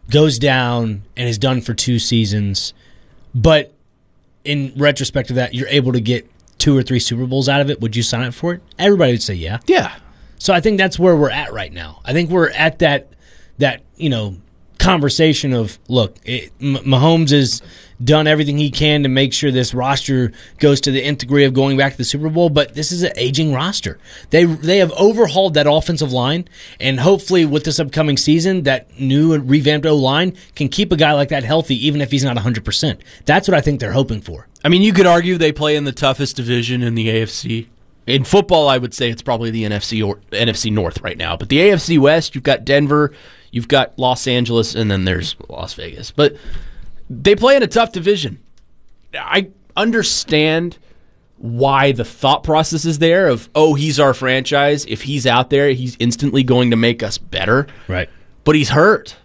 goes down and is done for 2 seasons, but in retrospect of that, you're able to get 2 or 3 Super Bowls out of it, would you sign up for it? Everybody would say yeah. Yeah. So I think that's where we're at right now. I think we're at that conversation of, look, Mahomes has done everything he can to make sure this roster goes to the nth degree of going back to the Super Bowl, but this is an aging roster. They have overhauled that offensive line, and hopefully with this upcoming season, that new and revamped O-line can keep a guy like that healthy even if he's not 100%. That's what I think they're hoping for. I mean, you could argue they play in the toughest division in the AFC. In football, I would say it's probably the NFC North right now. But the AFC West, you've got Denver, you've got Los Angeles, and then there's Las Vegas. But they play in a tough division. I understand why the thought process is there of, he's our franchise. If he's out there, he's instantly going to make us better. Right. But he's hurt.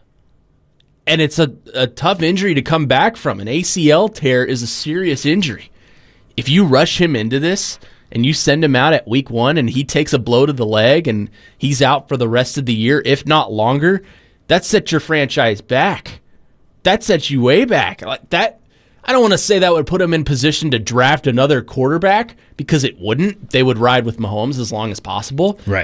And it's a tough injury to come back from. An ACL tear is a serious injury. If you rush him into this and you send him out at week 1 and he takes a blow to the leg and he's out for the rest of the year, if not longer, that sets your franchise back. That sets you way back. Like that, I don't want to say that would put him in position to draft another quarterback, because it wouldn't. They would ride with Mahomes as long as possible. Right.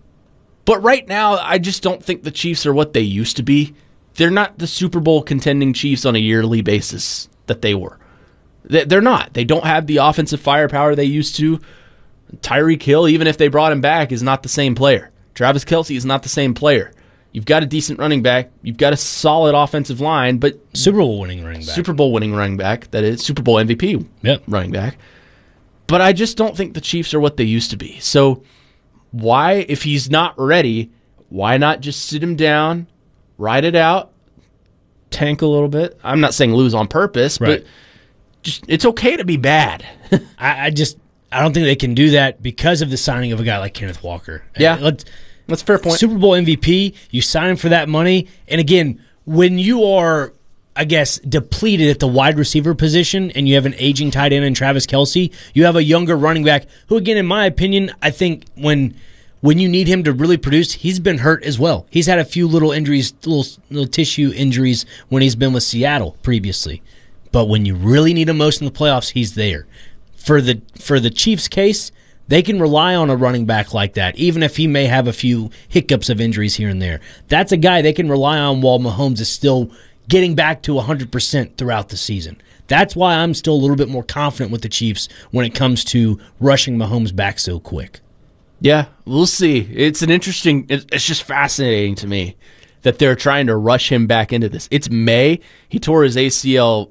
But right now, I just don't think the Chiefs are what they used to be. They're not the Super Bowl contending Chiefs on a yearly basis that they were. They're not. They don't have the offensive firepower they used to. Tyreek Hill, even if they brought him back, is not the same player. Travis Kelce is not the same player. You've got a decent running back. You've got a solid offensive line, but Super Bowl winning running back. Super Bowl winning running back. That is Super Bowl MVP running back. But I just don't think the Chiefs are what they used to be. So why, if he's not ready, why not just sit him down, ride it out, tank a little bit? I'm not saying lose on purpose, but just, it's okay to be bad. I don't think they can do that because of the signing of a guy like Kenneth Walker. Yeah, that's a fair point. Super Bowl MVP, you sign him for that money. And again, when you are, I guess, depleted at the wide receiver position and you have an aging tight end in Travis Kelce, you have a younger running back who, again, in my opinion, I think when you need him to really produce, he's been hurt as well. He's had a few little injuries, little tissue injuries when he's been with Seattle previously. But when you really need him most in the playoffs, he's there. For the Chiefs' case, they can rely on a running back like that, even if he may have a few hiccups of injuries here and there. That's a guy they can rely on while Mahomes is still getting back to 100% throughout the season. That's why I'm still a little bit more confident with the Chiefs when it comes to rushing Mahomes back so quick. Yeah, we'll see. It's just fascinating to me that they're trying to rush him back into this. It's May. He tore his ACL,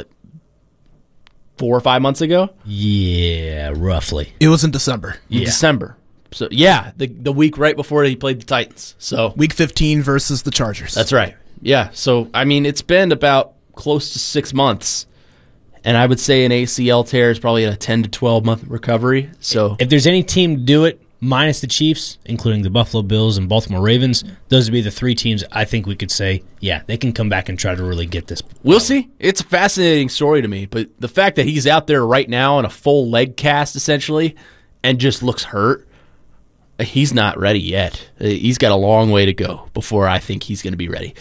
4 or 5 months ago? Yeah, roughly. It was in December. December. So, yeah, the week right before he played the Titans. So Week 15 versus the Chargers. That's right. Yeah, so, I mean, it's been about close to 6 months, and I would say an ACL tear is probably a 10 to 12-month recovery. So if there's any team to do it, minus the Chiefs, including the Buffalo Bills and Baltimore Ravens, those would be the 3 teams I think we could say, yeah, they can come back and try to really get this. We'll see. It's a fascinating story to me, but the fact that he's out there right now in a full leg cast, essentially, and just looks hurt, he's not ready yet. He's got a long way to go before I think he's going to be ready.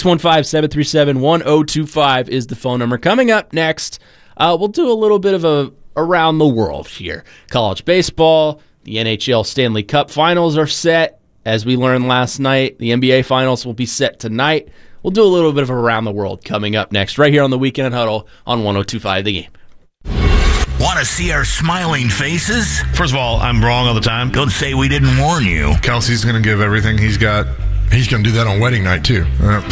615-737-1025 is the phone number. Coming up next, we'll do a little bit of a around the world here. College baseball, the NHL Stanley Cup Finals are set. As we learned last night, the NBA Finals will be set tonight. We'll do a little bit of around the world coming up next, right here on the Weekend Huddle on 102.5 The Game. Want to see our smiling faces? First of all, I'm wrong all the time. Don't say we didn't warn you. Kelsey's going to give everything he's got. He's going to do that on wedding night, too.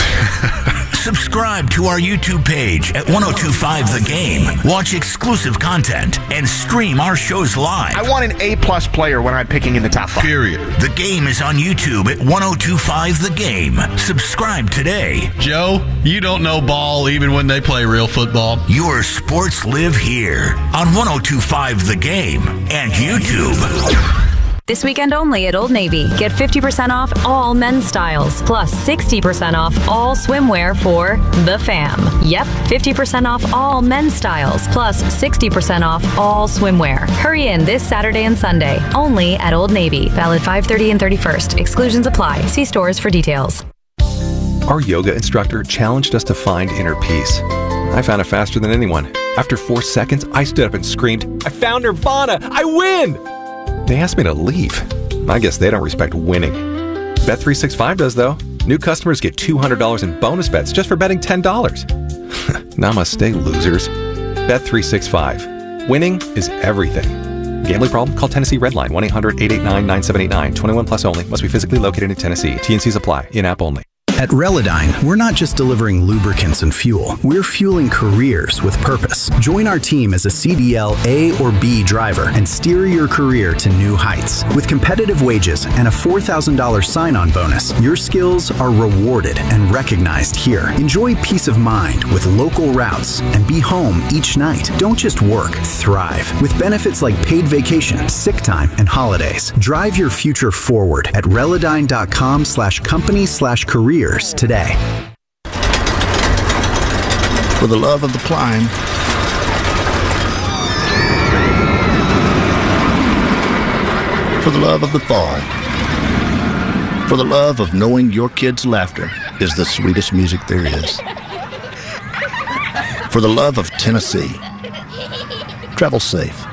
Subscribe to our YouTube page at 102.5 The Game. Watch exclusive content and stream our shows live. I want an A-plus player when I'm picking in the top 5. Period. The Game is on YouTube at 102.5 The Game. Subscribe today. Joe, you don't know ball even when they play real football. Your sports live here on 102.5 The Game and YouTube. This weekend only at Old Navy. Get 50% off all men's styles, plus 60% off all swimwear for the fam. Yep, 50% off all men's styles, plus 60% off all swimwear. Hurry in this Saturday and Sunday, only at Old Navy. Valid 5/30 and 31st. Exclusions apply. See stores for details. Our yoga instructor challenged us to find inner peace. I found it faster than anyone. After 4 seconds, I stood up and screamed, "I found Nirvana! I win!" They asked me to leave. I guess they don't respect winning. Bet365 does, though. New customers get $200 in bonus bets just for betting $10. Namaste, losers. Bet365. Winning is everything. Gambling problem? Call Tennessee Redline 1-800-889-9789. 21 plus only. Must be physically located in Tennessee. T&Cs apply. In-app only. At Relodyne, we're not just delivering lubricants and fuel. We're fueling careers with purpose. Join our team as a CDL A or B driver and steer your career to new heights. With competitive wages and a $4,000 sign-on bonus, your skills are rewarded and recognized here. Enjoy peace of mind with local routes and be home each night. Don't just work, thrive. With benefits like paid vacation, sick time, and holidays. Drive your future forward at Relodyne.com/company/career today. For the love of the climb, for the love of the fall, for the love of knowing your kids' laughter is the sweetest music there is, for the love of Tennessee, travel safe.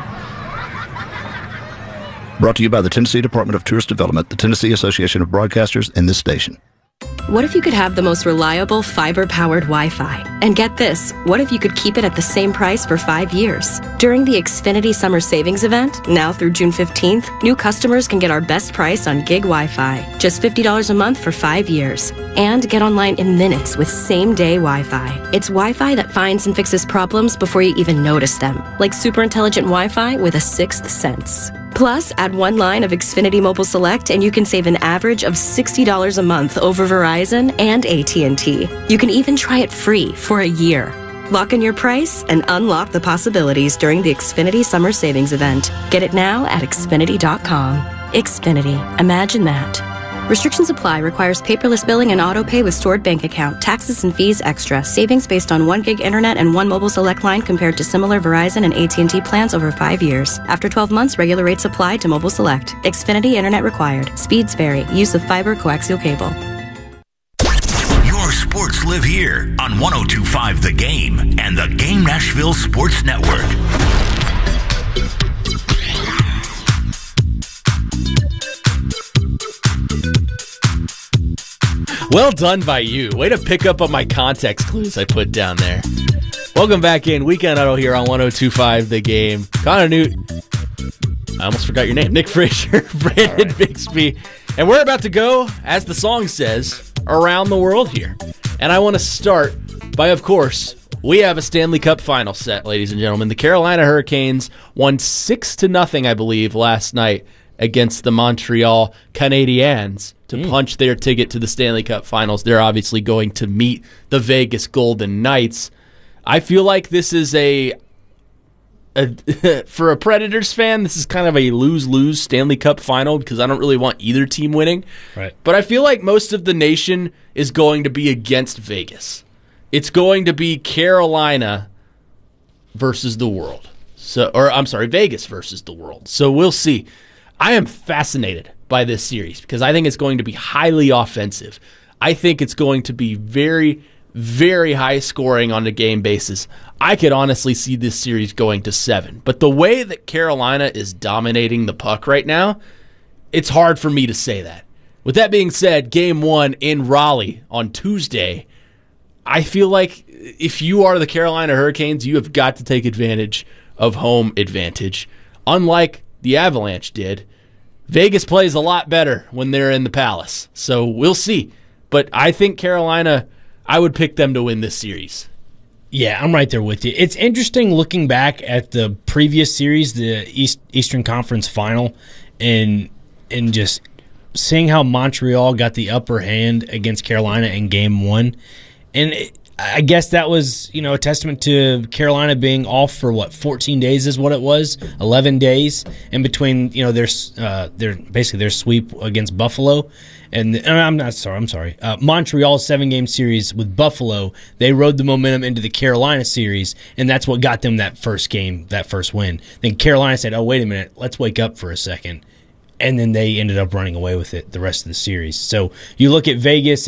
Brought to you by the Tennessee Department of Tourist Development, the Tennessee Association of Broadcasters, and this station. What if you could have the most reliable fiber-powered Wi-Fi? And get this, what if you could keep it at the same price for 5 years? During the Xfinity Summer Savings Event, now through June 15th, new customers can get our best price on gig Wi-Fi, just $50 a month for 5 years. And get online in minutes with same-day Wi-Fi. It's Wi-Fi that finds and fixes problems before you even notice them, like super intelligent Wi-Fi with a sixth sense. Plus, add one line of Xfinity Mobile Select and you can save an average of $60 a month over Verizon and AT&T. You can even try it free for a year. Lock in your price and unlock the possibilities during the Xfinity Summer Savings Event. Get it now at Xfinity.com. Xfinity. Imagine that. Restrictions apply. Requires paperless billing and auto pay with stored bank account. Taxes and fees extra. Savings based on 1 gig internet and 1 mobile select line compared to similar Verizon and AT&T plans over 5 years. After 12 months, regular rates apply to mobile select. Xfinity internet required. Speeds vary. Use of fiber coaxial cable. Your sports live here on 102.5 The Game and the Game Nashville Sports Network. Well done by you. Way to pick up on my context clues I put down there. Welcome back in. Weekend Auto here on 102.5 The Game. Connor Newt. I almost forgot your name. Nick Frazier, Brandon Bixby. And we're about to go, as the song says, around the world here. And I want to start by, of course, we have a Stanley Cup final set, ladies and gentlemen. The Carolina Hurricanes won 6-0, I believe, last night against the Montreal Canadiens to punch their ticket to the Stanley Cup Finals. They're obviously going to meet the Vegas Golden Knights. I feel like this is for a Predators fan, this is kind of a lose-lose Stanley Cup Final because I don't really want either team winning. Right. But I feel like most of the nation is going to be against Vegas. It's going to be Carolina versus the world. Vegas versus the world. So we'll see. I am fascinated by this series because I think it's going to be highly offensive. I think it's going to be very, very high scoring on a game basis. I could honestly see this series going to 7. But the way that Carolina is dominating the puck right now, it's hard for me to say that. With that being said, Game 1 in Raleigh on Tuesday, I feel like if you are the Carolina Hurricanes, you have got to take advantage of home advantage. Unlike the Avalanche did, Vegas plays a lot better when they're in the Palace. So we'll see. But I think Carolina, I would pick them to win this series. Yeah, I'm right there with you. It's interesting looking back at the previous series, the Eastern Conference Final, and just seeing how Montreal got the upper hand against Carolina in Game 1. And I guess that was, a testament to Carolina being off for 14 days is what it was, 11 days in between, their sweep against Buffalo. And I'm sorry. Montreal's 7-game series with Buffalo, they rode the momentum into the Carolina series, and that's what got them that first game, that first win. Then Carolina said, oh, wait a minute, let's wake up for a second. And then they ended up running away with it the rest of the series. So you look at Vegas, and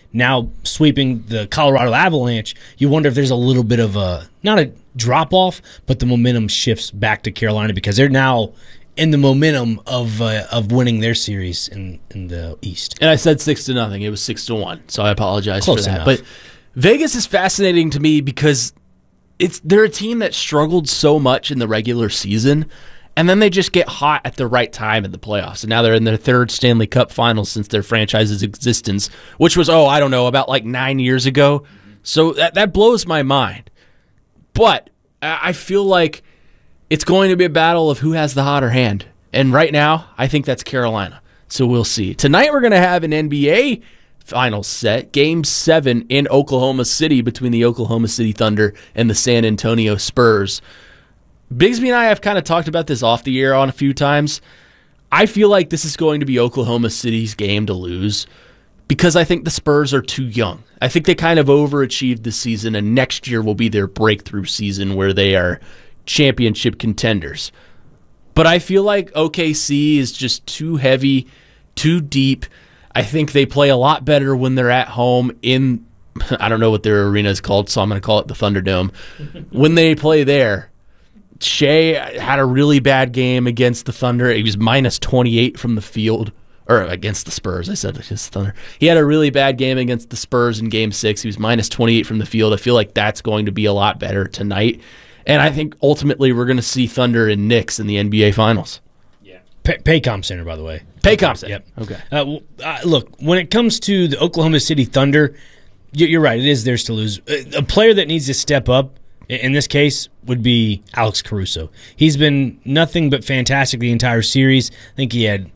now sweeping the Colorado Avalanche, you wonder if there's a little bit of not a drop-off, but the momentum shifts back to Carolina because they're now in the momentum of winning their series in the East. And I said 6-0. It was 6-1, so I apologize Close for that. enough. But Vegas is fascinating to me because they're a team that struggled so much in the regular season, and then they just get hot at the right time in the playoffs. And now they're in their third Stanley Cup Finals since their franchise's existence, which was, about like 9 years ago. So that blows my mind. But I feel like it's going to be a battle of who has the hotter hand. And right now, I think that's Carolina. So we'll see. Tonight, we're going to have an NBA Finals set, Game 7 in Oklahoma City between the Oklahoma City Thunder and the San Antonio Spurs. Bigsby and I have kind of talked about this off the air on a few times. I feel like this is going to be Oklahoma City's game to lose because I think the Spurs are too young. I think they kind of overachieved this season, and next year will be their breakthrough season where they are championship contenders. But I feel like OKC is just too heavy, too deep. I think they play a lot better when they're at home in, I don't know what their arena is called, so I'm going to call it the Thunderdome. When they play there, Shea had a really bad game against the Thunder. He was minus 28 from the field. Or against the Spurs. I said against the Thunder. He had a really bad game against the Spurs in Game 6. He was minus 28 from the field. I feel like that's going to be a lot better tonight. And I think ultimately we're going to see Thunder and Knicks in the NBA Finals. Yeah. Paycom Center, by the way. Paycom Center. Yep. Okay. Look, when it comes to the Oklahoma City Thunder, you're right. It is theirs to lose. A player that needs to step up in this case would be Alex Caruso. He's been nothing but fantastic the entire series. I think he had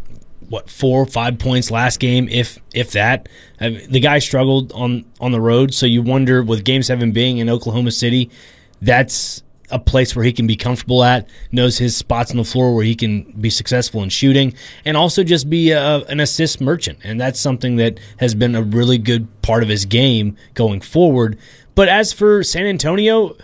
4 or 5 points last game, if that. The guy struggled on the road, so you wonder, with Game 7 being in Oklahoma City, that's a place where he can be comfortable at, knows his spots on the floor where he can be successful in shooting, and also just be an assist merchant. And that's something that has been a really good part of his game going forward. But as for San Antonio,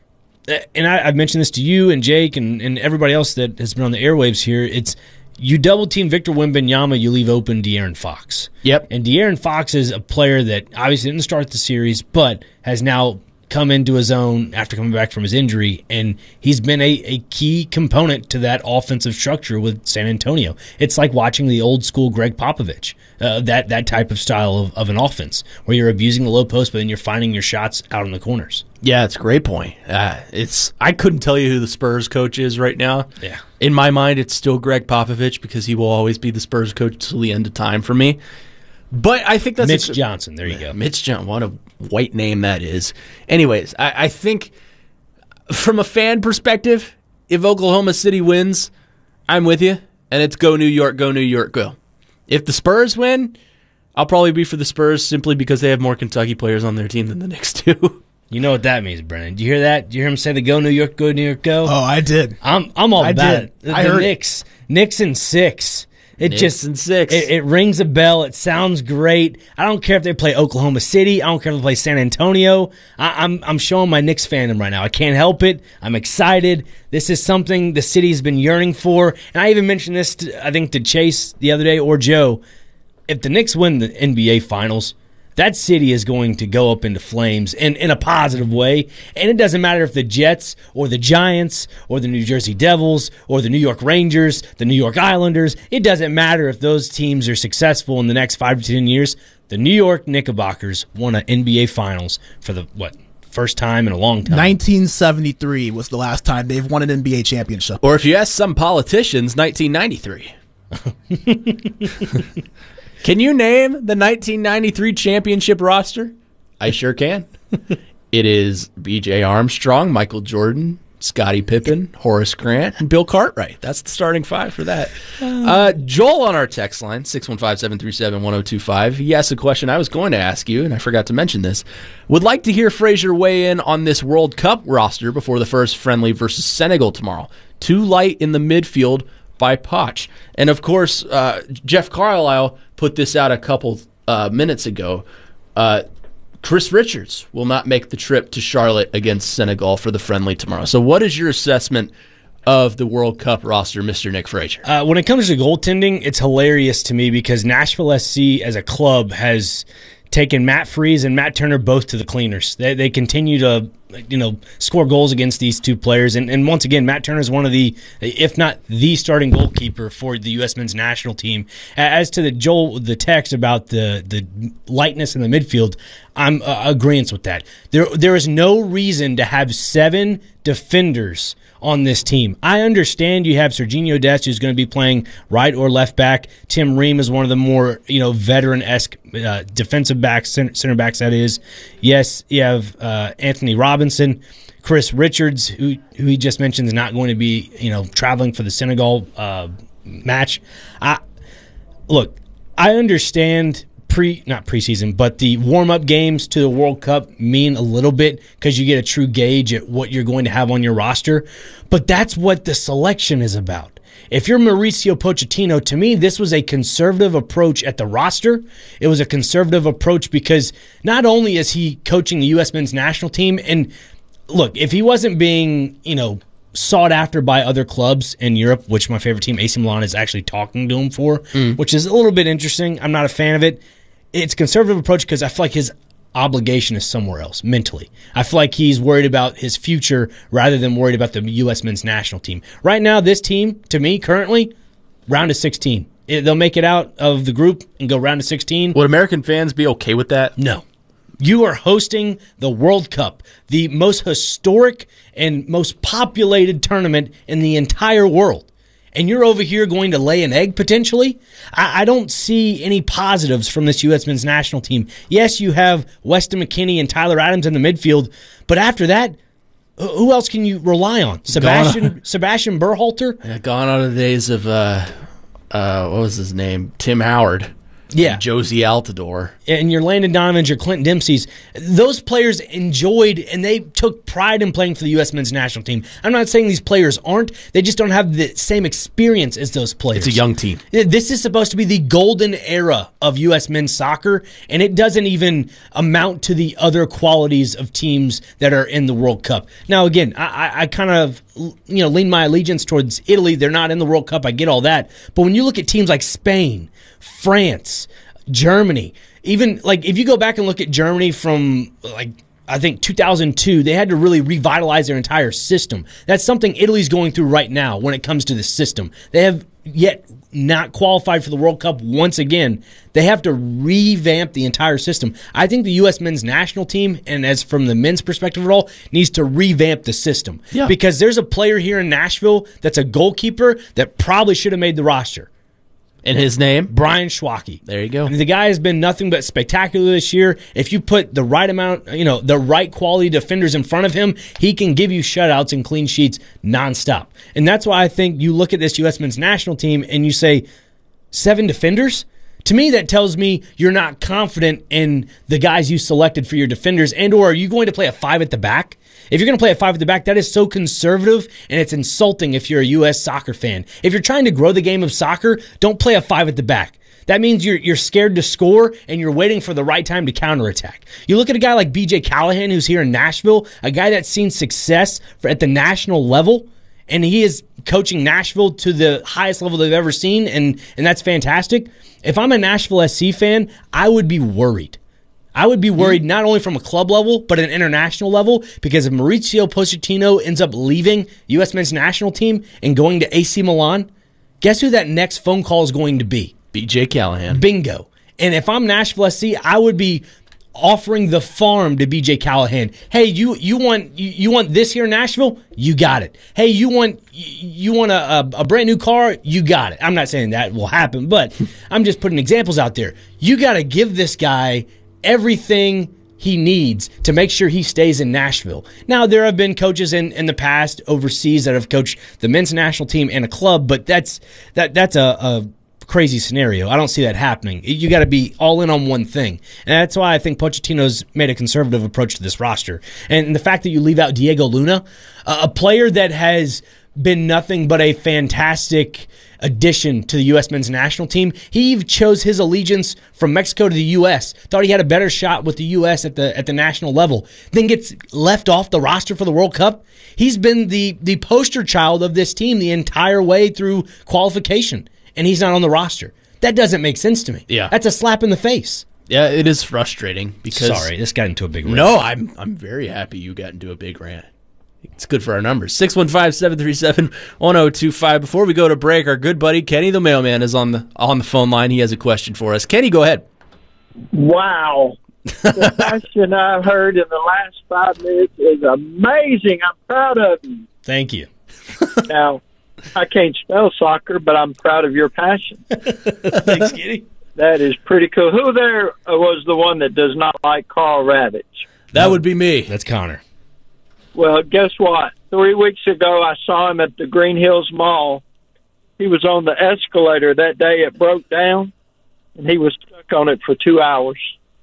and I've mentioned this to you and Jake and everybody else that has been on the airwaves here, it's you double-team Victor Wembanyama, you leave open De'Aaron Fox. Yep. And De'Aaron Fox is a player that obviously didn't start the series, but has now come into his own after coming back from his injury, and he's been a key component to that offensive structure with San Antonio. It's like watching the old-school Greg Popovich, that type of style of an offense, where you're abusing the low post, but then you're finding your shots out in the corners. Yeah, it's a great point. I couldn't tell you who the Spurs coach is right now. Yeah. In my mind, it's still Greg Popovich because he will always be the Spurs coach till the end of time for me. But I think that's Mitch Johnson. There you go. Mitch Johnson. What a white name that is. Anyways, I think from a fan perspective, if Oklahoma City wins, I'm with you, and it's go New York, go New York, go. If the Spurs win, I'll probably be for the Spurs simply because they have more Kentucky players on their team than the Knicks do. You know what that means, Brennan. Do you hear that? Do you hear him say the go New York, go go? Oh, I did. I'm all about it. I heard Knicks. Knicks in 6. Knicks in 6. It rings a bell. It sounds great. I don't care if they play Oklahoma City. I don't care if they play San Antonio. I'm showing my Knicks fandom right now. I can't help it. I'm excited. This is something the city's been yearning for. And I even mentioned this, to Chase the other day, or Joe. If the Knicks win the NBA Finals, that city is going to go up into flames in a positive way. And it doesn't matter if the Jets or the Giants or the New Jersey Devils or the New York Rangers, the New York Islanders, it doesn't matter if those teams are successful in the next 5 to 10 years. The New York Knickerbockers won an NBA Finals for the, first time in a long time. 1973 was the last time they've won an NBA championship. Or if you ask some politicians, 1993. Can you name the 1993 championship roster? I sure can. It is B.J. Armstrong, Michael Jordan, Scottie Pippen, Horace Grant, and Bill Cartwright. That's the starting 5 for that. Joel on our text line, 615-737-1025. He asked a question I was going to ask you, and I forgot to mention this. Would like to hear Frazier weigh in on this World Cup roster before the first friendly versus Senegal tomorrow. Too light in the midfield by Poch. And, of course, Jeff Carlisle put this out a couple minutes ago. Chris Richards will not make the trip to Charlotte against Senegal for the friendly tomorrow. So what is your assessment of the World Cup roster, Mr. Nick Frazier? When it comes to goaltending, it's hilarious to me because Nashville SC as a club has taken Matt Freese and Matt Turner both to the cleaners. They continue to score goals against these two players. And once again, Matt Turner is one of the, if not the starting goalkeeper for the U.S. men's national team. As to the text about the lightness in the midfield, I'm agreeing with that. There is no reason to have 7 defenders on this team. I understand you have Serginho Dest, who's going to be playing right or left back. Tim Ream is one of the more veteran-esque defensive backs, center backs, that is. Yes, you have Anthony Robinson. Chris Richards, who he just mentioned, is not going to be traveling for the Senegal match. I understand not preseason, but the warm-up games to the World Cup mean a little bit because you get a true gauge at what you're going to have on your roster. But that's what the selection is about. If you're Mauricio Pochettino, to me, this was a conservative approach at the roster. It was a conservative approach because not only is he coaching the U.S. men's national team, and look, if he wasn't being, sought after by other clubs in Europe, which my favorite team, AC Milan, is actually talking to him for, which is a little bit interesting. I'm not a fan of it. It's a conservative approach because I feel like his obligation is somewhere else mentally. I feel like he's worried about his future rather than worried about the U.S. men's national team. Right now, this team, to me, currently, round of 16. They'll make it out of the group and go round of 16. Would American fans be okay with that? No. You are hosting the World Cup, the most historic and most populated tournament in the entire world. And you're over here going to lay an egg, potentially? I don't see any positives from this U.S. men's national team. Yes, you have Weston McKennie and Tyler Adams in the midfield, but after that, who else can you rely on? Sebastian Berhalter? Yeah, gone are the days of, what was his name? Tim Howard. Yeah. Josie Altidore. And your Landon Donovans, your Clinton Dempseys. Those players enjoyed and they took pride in playing for the U.S. men's national team. I'm not saying these players aren't. They just don't have the same experience as those players. It's a young team. This is supposed to be the golden era of U.S. men's soccer, and it doesn't even amount to the other qualities of teams that are in the World Cup. Now, again, I kind of lean my allegiance towards Italy. They're not in the World Cup. I get all that. But when you look at teams like Spain, France, Germany, even if you go back and look at Germany from I think 2002, they had to really revitalize their entire system. That's something Italy's going through right now when it comes to the system. They have yet not qualified for the World Cup once again. They have to revamp the entire system. I think the U.S. men's national team, and as from the men's perspective at all, needs to revamp the system. Yeah. Because there's a player here in Nashville that's a goalkeeper that probably should have made the roster. And his name? Brian Schwacke. There you go. And the guy has been nothing but spectacular this year. If you put the right amount, the right quality defenders in front of him, he can give you shutouts and clean sheets nonstop. And that's why I think you look at this U.S. men's national team and you say, 7 defenders? To me, that tells me you're not confident in the guys you selected for your defenders, and or are you going to play a 5 at the back? If you're going to play a 5 at the back, that is so conservative, and it's insulting if you're a U.S. soccer fan. If you're trying to grow the game of soccer, don't play a 5 at the back. That means you're scared to score, and you're waiting for the right time to counterattack. You look at a guy like B.J. Callahan, who's here in Nashville, a guy that's seen success at the national level, and he is coaching Nashville to the highest level they've ever seen, and that's fantastic. If I'm a Nashville SC fan, I would be worried. I would be worried not only from a club level, but an international level, because if Mauricio Pochettino ends up leaving U.S. men's national team and going to AC Milan, guess who that next phone call is going to be? B.J. Callahan. Bingo. And if I'm Nashville SC, I would be offering the farm to B.J. Callahan. Hey, you want this here in Nashville? You got it. Hey, you want a brand new car? You got it. I'm not saying that will happen, but I'm just putting examples out there. You got to give this guy everything he needs to make sure he stays in Nashville. Now, there have been coaches in the past overseas that have coached the men's national team and a club, but that's a crazy scenario. I don't see that happening. You got to be all in on one thing. And that's why I think Pochettino's made a conservative approach to this roster. And the fact that you leave out Diego Luna, a player that has been nothing but a fantastic addition to the U.S. men's national team. He chose his allegiance from Mexico to the U.S., thought he had a better shot with the U.S. at the national level, then gets left off the roster for the World Cup. He's been the poster child of this team the entire way through qualification, and he's not on the roster. That doesn't make sense to me. Yeah. That's a slap in the face. Yeah, it is frustrating because Sorry, this got into a big rant. No, I'm very happy you got into a big rant. It's good for our numbers. 615-737-1025. Before we go to break, our good buddy Kenny the Mailman is on the phone line. He has a question for us. Kenny, go ahead. Wow. The question I've heard in the last 5 minutes is amazing. I'm proud of you. Thank you. Now, I can't spell soccer, but I'm proud of your passion. Thanks, Kenny. That is pretty cool. Who there was the one that does not like Carl Ravitch? That would be me. That's Connor. Well, guess what? 3 weeks ago, I saw him at the Green Hills Mall. He was on the escalator that day. It broke down, and he was stuck on it for 2 hours.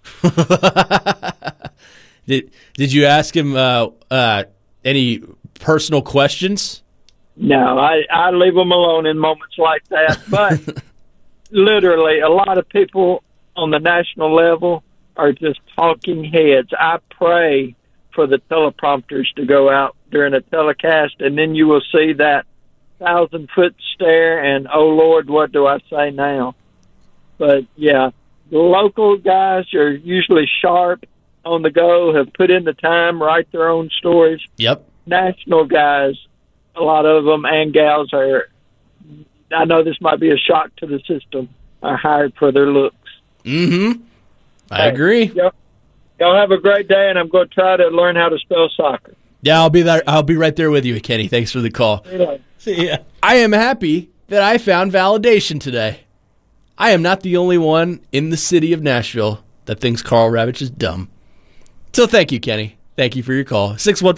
Did you ask him any personal questions? No, I leave him alone in moments like that. But literally, a lot of people on the national level are just talking heads. I pray for the teleprompters to go out during a telecast, and then you will see that 1,000-foot stare, and, oh, Lord, what do I say now? But, yeah, the local guys are usually sharp, on the go, have put in the time, write their own stories. Yep. National guys, a lot of them, and gals are, I know this might be a shock to the system, are hired for their looks. Mm-hmm. I agree. Y'all have a great day, and I'm going to try to learn how to spell soccer. Yeah, I'll be there. I'll be right there with you, Kenny. Thanks for the call. See ya. I am happy that I found validation today. I am not the only one in the city of Nashville that thinks Carl Ravitch is dumb. So thank you, Kenny. Thank you for your call.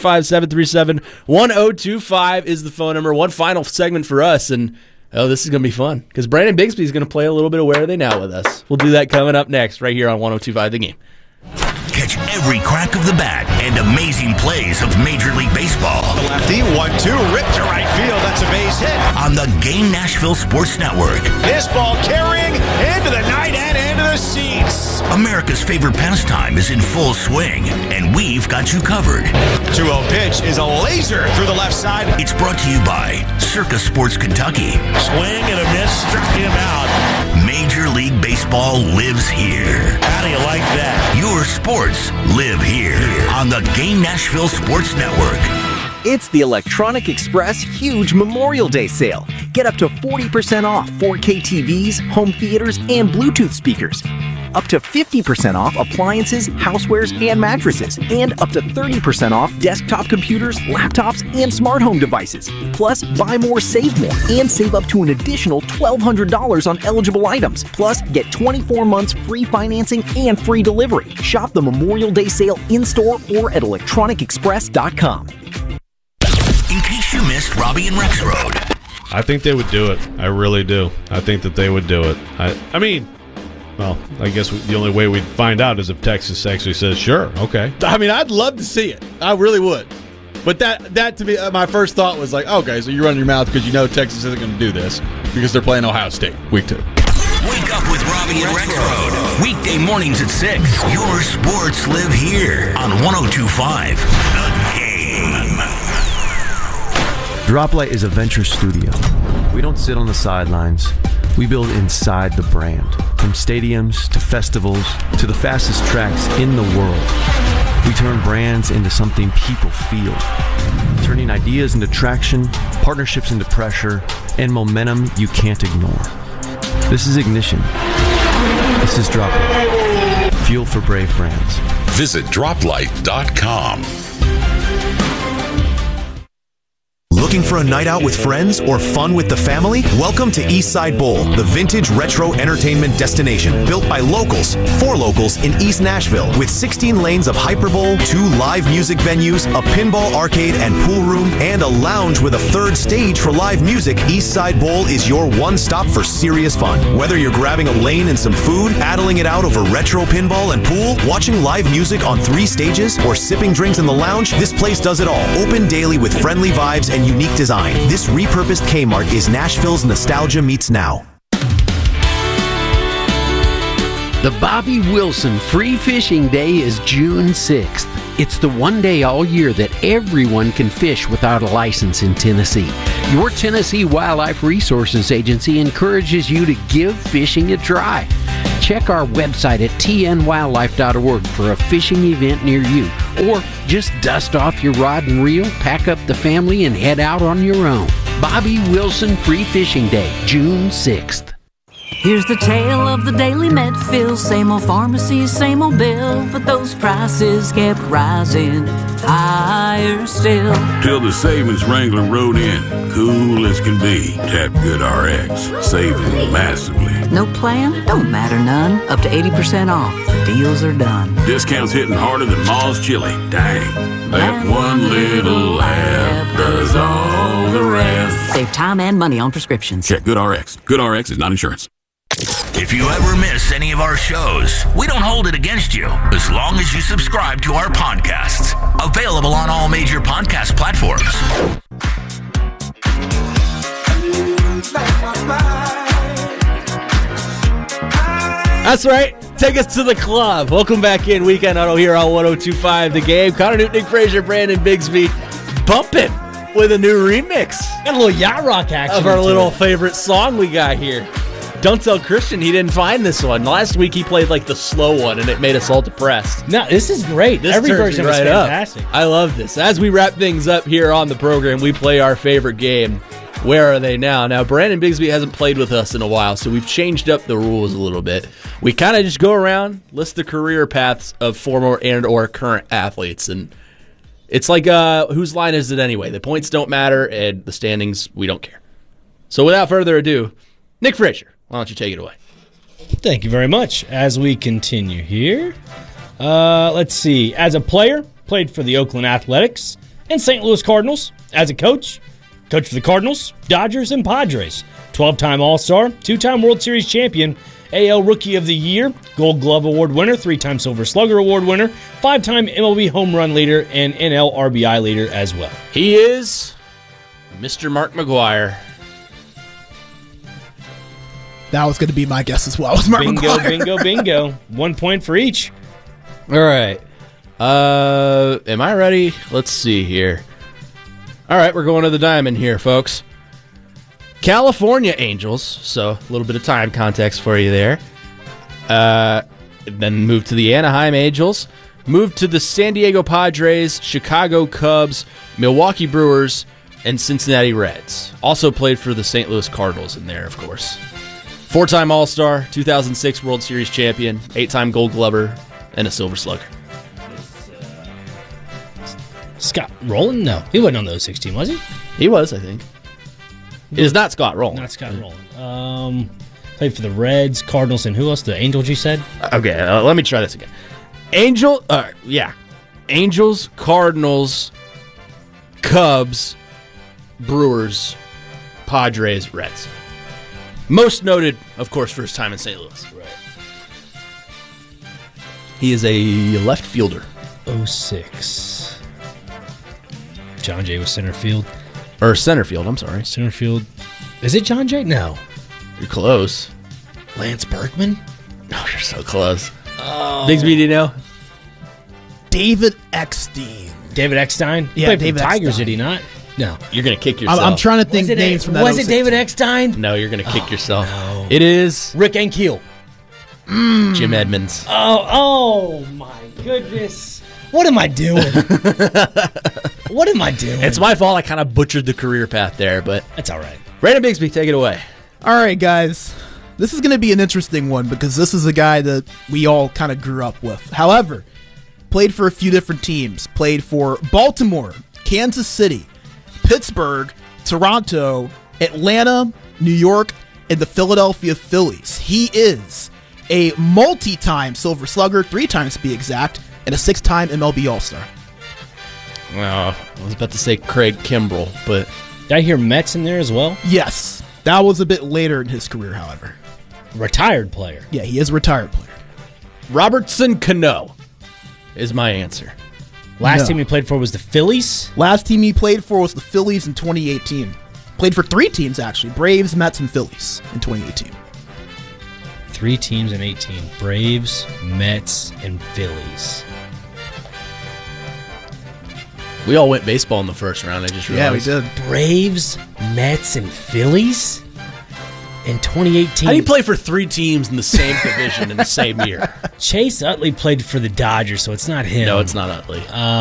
615-737-1025 is the phone number. One final segment for us, and this is going to be fun because Brandon Bigsby is going to play a little bit of Where Are They Now with us. We'll do that coming up next right here on 102.5 The Game. Catch every crack of the bat and amazing plays of Major League Baseball. The lefty, 1-2, ripped to right field. That's a base hit. On the Game Nashville Sports Network. This ball carrying into the night and into the seats. America's favorite pastime is in full swing, and we've got you covered. 2-0 pitch is a laser through the left side. It's brought to you by Circa Sports Kentucky. Swing and a miss, struck him out. Major League Baseball lives here. How do you like that? Your sports live here on the Game Nashville Sports Network. It's the Electronic Express huge Memorial Day sale. Get up to 40% off 4K TVs, home theaters, and Bluetooth speakers. Up to 50% off appliances, housewares, and mattresses. And up to 30% off desktop computers, laptops, and smart home devices. Plus, buy more, save more, and save up to an additional $1,200 on eligible items. Plus, get 24 months free financing and free delivery. Shop the Memorial Day sale in-store or at electronicexpress.com. In case you missed Robbie and Rex Road. I think they would do it. I really do. I think that they would do it. I mean, well, I guess the only way we'd find out is if Texas actually says, sure, okay. I mean, I'd love to see it. I really would. But that to me, my first thought was like, okay, so you're running your mouth because you know Texas isn't going to do this because they're playing Ohio State week 2. Wake up with Robbie and Rex Road. Weekday mornings at 6. Your sports live here on 102.5 The Game. Droplight is a venture studio. We don't sit on the sidelines. We build inside the brand. From stadiums to festivals to the fastest tracks in the world. We turn brands into something people feel. Turning ideas into traction, partnerships into pressure, and momentum you can't ignore. This is Ignition. This is Droplight. Fuel for brave brands. Visit droplight.com. Looking for a night out with friends or fun with the family? Welcome to Eastside Bowl, the vintage retro entertainment destination built by locals for locals in East Nashville with 16 lanes of Hyperbowl, 2 live music venues, a pinball arcade and pool room, and a lounge with a 3rd stage for live music. Eastside Bowl is your one stop for serious fun. Whether you're grabbing a lane and some food, paddling it out over retro pinball and pool, watching live music on 3 stages, or sipping drinks in the lounge, this place does it all. Open daily with friendly vibes and unique design. This repurposed Kmart is Nashville's nostalgia meets now. The Bobby Wilson Free Fishing Day is June 6th. It's the one day all year that everyone can fish without a license in Tennessee. Your Tennessee Wildlife Resources Agency encourages you to give fishing a try. Check check our website at tnwildlife.org for a fishing event near you. Or just dust off your rod and reel, pack up the family, and head out on your own. Bobby Wilson Free Fishing Day, June 6th. Here's the tale of the daily Medfill. Same old pharmacy, same old bill, but those prices kept rising higher still. Till the savings Wrangler rode in, cool as can be. Tap Good RX, saving massively. No plan? Don't matter none. Up to 80% off. The deals are done. Discounts hitting harder than Ma's chili. Dang, that one little app does all the rest. Save time and money on prescriptions. Check Good RX. Good RX is not insurance. If you ever miss any of our shows, we don't hold it against you as long as you subscribe to our podcasts. Available on all major podcast platforms. That's right. Take us to the club. Welcome back in. Weekend Auto here on 102.5 The Game. Connor Newton, Nick Frazier, Brandon Bigsby bumping with a new remix. Got a little yacht rock action of our little favorite song we got here. Don't tell Christian he didn't find this one. Last week he played like the slow one and it made us all depressed. No, this is great. This Every turns version me is right fantastic. Up. I love this. As we wrap things up here on the program, we play our favorite game. Where are they now? Now, Brandon Bigsby hasn't played with us in a while, so we've changed up the rules a little bit. We kind of just go around, list the career paths of former and or current athletes, and it's like whose line is it anyway? The points don't matter, and the standings, we don't care. So without further ado, Nick Frazier, why don't you take it away? Thank you very much. As we continue here, let's see. As a player, played for the Oakland Athletics and St. Louis Cardinals. As a coach, coached for the Cardinals, Dodgers, and Padres. 12-time All-Star, 2-time World Series champion, AL Rookie of the Year, Gold Glove Award winner, 3-time Silver Slugger Award winner, 5-time MLB home run leader, and NL RBI leader as well. He is Mr. Mark McGwire. That was going to be my guess as well. Mark Bingo, McGwire. bingo, bingo. 1 point for each. All right. Am I ready? Let's see here. All right, we're going to the diamond here, folks. California Angels, so a little bit of time context for you there. Then moved to the Anaheim Angels, moved to the San Diego Padres, Chicago Cubs, Milwaukee Brewers, and Cincinnati Reds. Also played for the St. Louis Cardinals in there, of course. 4-time All-Star, 2006 World Series champion, 8-time Gold Glover, and a Silver Slugger. Scott Rowland? No, he wasn't on the 06 team, was he? He was, I think. It is not Scott Rowland. Not Scott Rowland. Played for the Reds, Cardinals, and who else? The Angels, you said? Okay, let me try this again. Angels, Cardinals, Cubs, Brewers, Padres, Reds. Most noted, of course, for his time in St. Louis. Right. He is a left fielder. 06. John Jay was center field. Or center field, I'm sorry. Center field. Is it John Jay? No. You're close. Lance Berkman? Oh, you're so close. Oh. Bigsby, do you know? David Eckstein. David Eckstein? Yeah, played for David the Tigers, Eckstein. did he not? No. You're going to kick yourself. I'm trying to think names from that. Was it David Eckstein? No, you're going to kick yourself. No. It is Rick Ankiel. Jim Edmonds. Oh my goodness. What am I doing? What am I doing? It's my fault. I kind of butchered the career path there, but that's all right. Brandon Bigsby, take it away. All right, guys. This is going to be an interesting one because this is a guy that we all kind of grew up with. However, played for a few different teams. Played for Baltimore, Kansas City, Pittsburgh, Toronto, Atlanta, New York, and the Philadelphia Phillies. He is a multi-time Silver Slugger, 3 times to be exact, and a 6-time MLB All-Star. Well, I was about to say Craig Kimbrell, but... Did I hear Mets in there as well? Yes. That was a bit later in his career, however. Retired player. Yeah, he is a retired player. Robertson Cano is my answer. Last team he played for was the Phillies? Last team he played for was the Phillies in 2018. Played for 3 teams, actually. Braves, Mets, and Phillies in 2018. 3 teams in 18. Braves, Mets, and Phillies. We all went baseball in the first round, I just realized. Yeah, we did. Braves, Mets, and Phillies? in 2018. How do you play for 3 teams in the same division in the same year? Chase Utley played for the Dodgers, so it's not him. No, it's not Utley.